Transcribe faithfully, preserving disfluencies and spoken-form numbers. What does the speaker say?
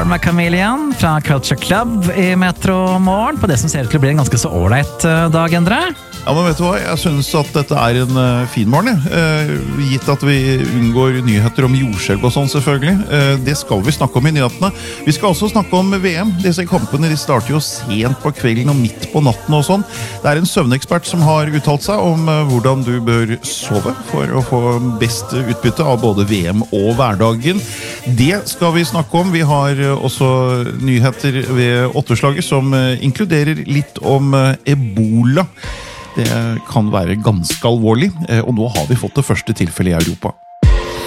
sammen med Chameleon fra Culture Club i Metro Morgen på det som ser ut til å bli en ganske så ålreit dag, Endre. Ja, men vet du hva? Jeg synes at dette er en uh, fin morgen, uh, gitt at vi unngår nyheter om jordskjelv og sånn selvfølgelig. Uh, det skal vi snakke om i nyhetene. Vi skal også snakke om V M. Disse kampene de starter jo sent på kvelden og midt på natten og sånn. Det er en søvnekspert som har uttalt seg om uh, hvordan du bør sove for å få best utbytte av både V M og hverdagen. Det skal vi snakke om. Vi har uh, også nyheter ved åtteslaget som uh, inkluderer litt om uh, Ebola. Det kan være ganske alvorlig, og nå har vi fått det første tilfellet i Europa.